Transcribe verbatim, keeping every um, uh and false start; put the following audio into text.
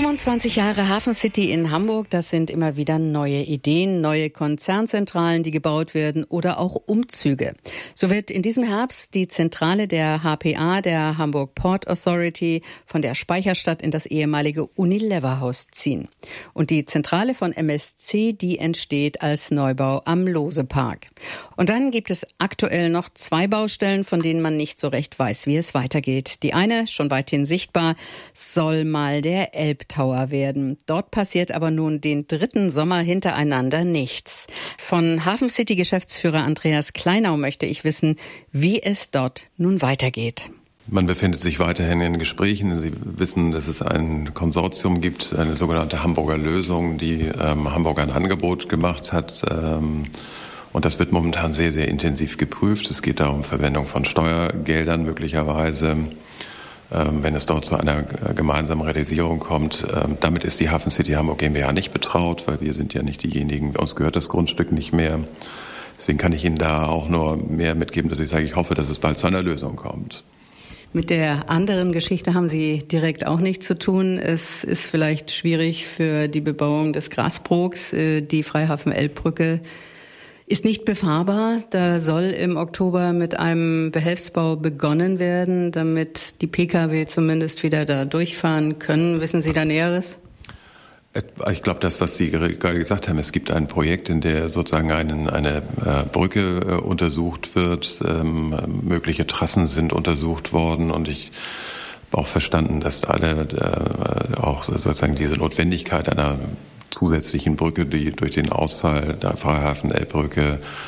fünfundzwanzig Jahre Hafen City in Hamburg, das sind immer wieder neue Ideen, neue Konzernzentralen, die gebaut werden oder auch Umzüge. So wird in diesem Herbst die Zentrale der H P A, der Hamburg Port Authority, von der Speicherstadt in das ehemalige Unilever-Haus ziehen. Und die Zentrale von M S C, die entsteht als Neubau am Lose-Park. Und dann gibt es aktuell noch zwei Baustellen, von denen man nicht so recht weiß, wie es weitergeht. Die eine, schon weithin sichtbar, soll mal der Elbtower werden. Dort passiert aber nun den dritten Sommer hintereinander nichts. Von Hafen City Geschäftsführer Andreas Kleinau möchte ich wissen, wie es dort nun weitergeht. Man befindet sich weiterhin in Gesprächen. Sie wissen, dass es ein Konsortium gibt, eine sogenannte Hamburger Lösung, die ähm, Hamburg ein Angebot gemacht hat. Ähm, und das wird momentan sehr, sehr intensiv geprüft. Es geht darum, Verwendung von Steuergeldern möglicherweise, ähm, wenn es dort zu einer äh, gemeinsamen Realisierung kommt. Ähm, damit ist die Hafen City Hamburg GmbH nicht betraut, weil wir sind ja nicht diejenigen, uns gehört das Grundstück nicht mehr. Deswegen kann ich Ihnen da auch nur mehr mitgeben, dass ich sage, ich hoffe, dass es bald zu einer Lösung kommt. Mit der anderen Geschichte haben Sie direkt auch nichts zu tun. Es ist vielleicht schwierig für die Bebauung des Grasbroks. Die Freihafen-Elbbrücke ist nicht befahrbar. Da soll im Oktober mit einem Behelfsbau begonnen werden, damit die Pkw zumindest wieder da durchfahren können. Wissen Sie da Näheres? Ich glaube, das, was Sie gerade gesagt haben, es gibt ein Projekt, in der sozusagen einen, eine äh, Brücke äh, untersucht wird. Ähm, mögliche Trassen sind untersucht worden und ich habe auch verstanden, dass alle äh, auch sozusagen diese Notwendigkeit einer zusätzlichen Brücke, die durch den Ausfall der Freihafen-Elbbrücke